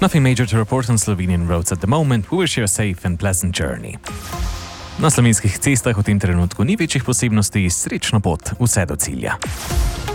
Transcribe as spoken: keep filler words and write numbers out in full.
Nothing major to report on Slovenian roads at the moment. We wish you a safe and pleasant journey. Na slovenskih cestah v tem trenutku ni večjih posebnosti, srečno pot vse do cilja.